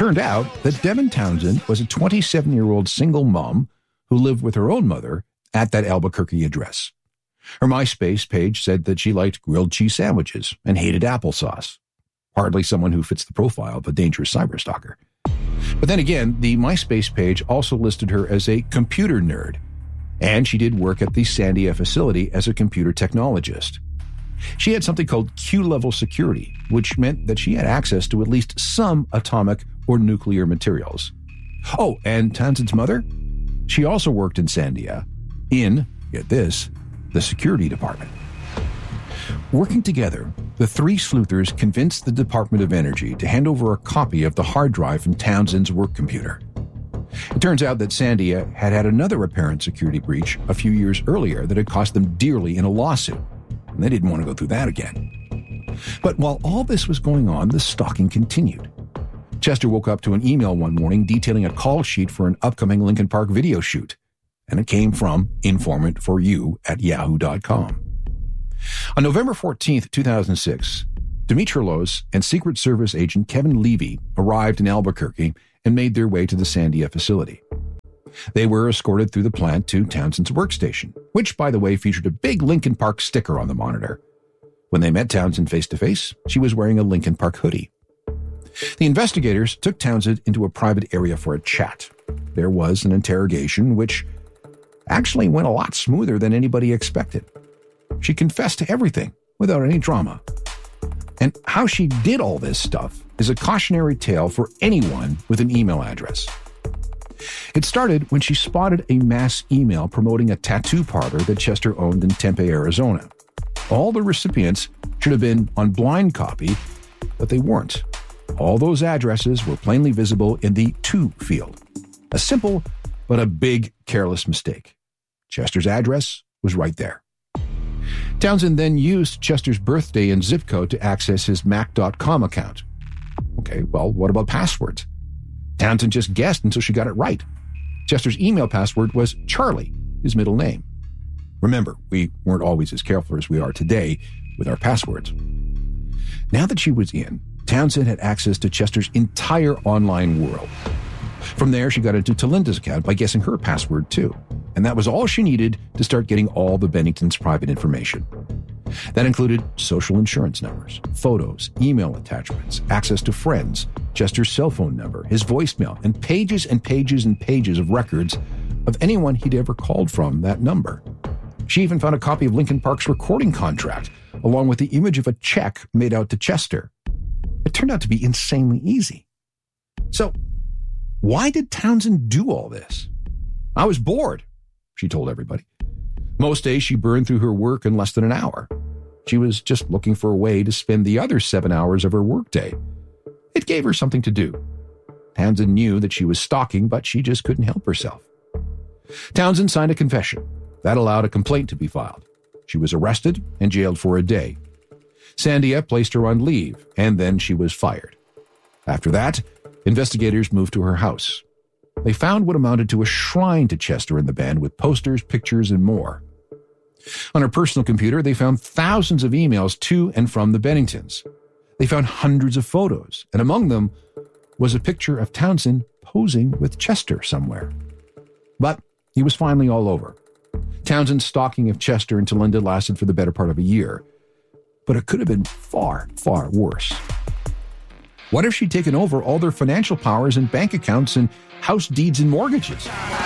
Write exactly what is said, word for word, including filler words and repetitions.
turned out that Devin Townsend was a twenty-seven-year-old single mom who lived with her own mother at that Albuquerque address. Her MySpace page said that she liked grilled cheese sandwiches and hated applesauce. Hardly someone who fits the profile of a dangerous cyberstalker. But then again, the MySpace page also listed her as a computer nerd, and she did work at the Sandia facility as a computer technologist. She had something called Q-level security, which meant that she had access to at least some atomic or nuclear materials. Oh, and Townsend's mother? She also worked in Sandia in, get this, the security department. Working together, the three sleuthers convinced the Department of Energy to hand over a copy of the hard drive from Townsend's work computer. It turns out that Sandia had had another apparent security breach a few years earlier that had cost them dearly in a lawsuit, and they didn't want to go through that again. But while all this was going on, the stalking continued. Chester woke up to an email one morning detailing a call sheet for an upcoming Lincoln Park video shoot, and it came from informant for you at yahoo dot com. On November fourteenth, two thousand six, Dimitrilos and Secret Service agent Kevin Levy arrived in Albuquerque and made their way to the Sandia facility. They were escorted through the plant to Townsend's workstation, which, by the way, featured a big Lincoln Park sticker on the monitor. When they met Townsend face-to-face, she was wearing a Lincoln Park hoodie. The investigators took Townsend into a private area for a chat. There was an interrogation, which actually went a lot smoother than anybody expected. She confessed to everything without any drama. And how she did all this stuff is a cautionary tale for anyone with an email address. It started when she spotted a mass email promoting a tattoo parlor that Chester owned in Tempe, Arizona. All the recipients should have been on blind copy, but they weren't. All those addresses were plainly visible in the to field. A simple, but a big, careless mistake. Chester's address was right there. Townsend then used Chester's birthday and zip code to access his Mac dot com account. Okay, well, what about passwords? Townsend just guessed until she got it right. Chester's email password was Charlie, his middle name. Remember, we weren't always as careful as we are today with our passwords. Now that she was in, Townsend had access to Chester's entire online world. From there, she got into Talinda's account by guessing her password too. And that was all she needed to start getting all the Benningtons' private information. That included social insurance numbers, photos, email attachments, access to friends, Chester's cell phone number, his voicemail, and pages and pages and pages of records of anyone he'd ever called from that number. She even found a copy of Lincoln Park's recording contract, along with the image of a check made out to Chester. It turned out to be insanely easy. So, why did Townsend do all this? I was bored, she told everybody. Most days she burned through her work in less than an hour. She was just looking for a way to spend the other seven hours of her workday. It gave her something to do. Townsend knew that she was stalking, but she just couldn't help herself. Townsend signed a confession. That allowed a complaint to be filed. She was arrested and jailed for a day. Sandia placed her on leave, and then she was fired. After that, investigators moved to her house. They found what amounted to a shrine to Chester and the band with posters, pictures, and more. On her personal computer, they found thousands of emails to and from the Benningtons. They found hundreds of photos, and among them was a picture of Townsend posing with Chester somewhere. But he was finally all over. Townsend's stalking of Chester and Talinda lasted for the better part of a year. But it could have been far, far worse. What if she'd taken over all their financial powers and bank accounts and house deeds and mortgages?